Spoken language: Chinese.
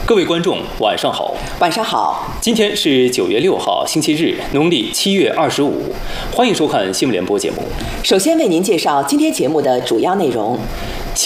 各位观众，晚上好。 晚上好。 今天是9月6号，星期日，农历7月25。欢迎收看新闻联播节目。 首先为您介绍今天节目的主要内容。